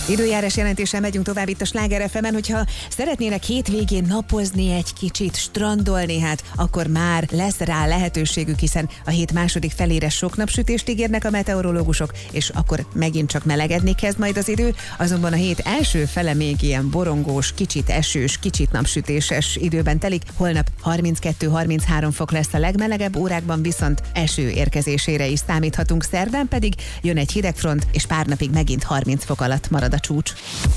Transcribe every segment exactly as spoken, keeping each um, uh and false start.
Időjárás jelentéssel megyünk tovább itt a Sláger ef emen, hogyha szeretnének hétvégén napozni egy kicsit, strandolni, hát akkor már lesz rá lehetőségük, hiszen a hét második felére sok napsütést ígérnek a meteorológusok, és akkor megint csak melegedni kezd majd az idő, azonban a hét első fele még ilyen borongós, kicsit esős, kicsit napsütéses időben telik. Holnap harminckettő-harminchárom fok lesz a legmelegebb, órákban viszont eső érkezésére is számíthatunk, szerdán pedig jön egy hidegfront, és pár napig megint harminc fok alatt marad a csúcs.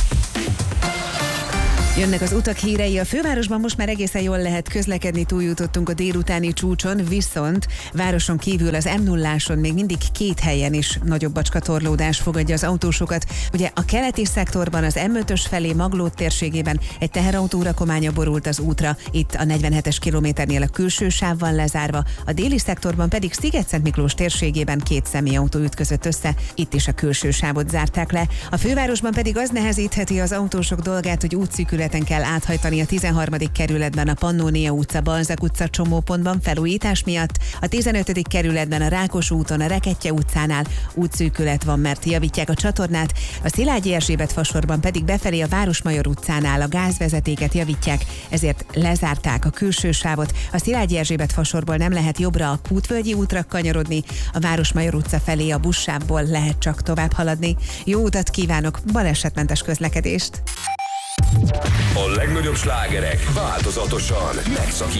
Jönnek az utak hírei. A fővárosban most már egészen jól lehet közlekedni, túljutottunk a délutáni csúcson, viszont városon kívül az em nulláson még mindig két helyen is nagyobb bacskatorlódás fogadja az autósokat. Ugye a keleti szektorban az em ötös felé Maglód térségében egy teherautó rakománya borult az útra, itt a negyvenhetes kilométernél a külső sáv van lezárva, a déli szektorban pedig Sziget-Szentmiklós térségében két személyautó ütközött össze, itt is a külső sávot zárták le. A fővárosban pedig az nehezítheti az autósok dolgát, hogy útszűkület kell áthajtani a tizenharmadik kerületben a Pannónia utca, Balzak utca csomópontban felújítás miatt, a tizenötödik kerületben a Rákos úton, a Rekettye utcánál útszűkület van, mert javítják a csatornát, a Szilágyi Erzsébet fasorban pedig befelé a Városmajor utcánál a gázvezetéket javítják, ezért lezárták a külső sávot, a Szilágyi Erzsébet fasorból nem lehet jobbra a Kútvölgyi útra kanyarodni, a Városmajor utca felé a buszsávból lehet csak tovább haladni. Jó utat kívánok, balesetmentes közlekedést! A legnagyobb slágerek változatosan megszakítják